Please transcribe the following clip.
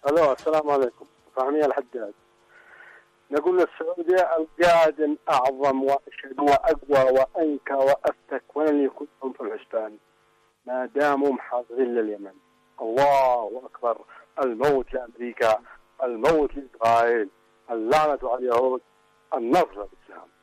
الو السلام عليكم. فهمي الحداد. نقول للسعودية القادم أعظم وأشد وأقوى وأنكى وأفتك ولن يكون لهم في الحسبان ما داموا محاضرين لليمن. الله أكبر. الموت لأمريكا، الموت لإسرائيل، اللعنة على اليهود، النصر للإسلام.